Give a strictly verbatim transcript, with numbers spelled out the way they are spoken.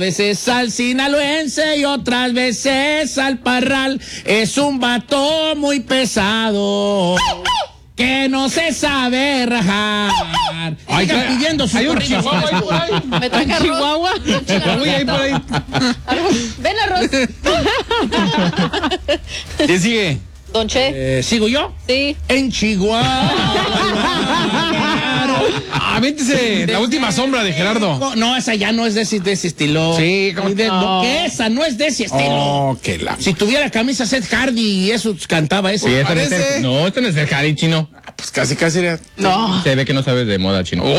Veces al sinaloense y otras veces al parral. Es un vato muy pesado que no se sabe rajar. Ay, Sigan pidiendo su hay un corrido. chihuahua ahí por ahí. Me traje arroz. Chihuahua. Uy, ahí por ahí. Ven, arroz. ¿Quién sigue? Don Che. Eh, ¿Sigo yo? Sí. En Chihuahua. Ah, véntese. La última sombra de Gerardo. No, esa ya no es de ese, de ese estilo. Sí, ¿cómo? De- no, que esa no es de ese estilo. Oh, que la. Si tuviera camisa Seth Hardy y eso cantaba eso. Sí, este no es Parece. el- no, este no es el Cari, chino. Pues casi, casi era. No. Se ve que no sabes de moda, chino.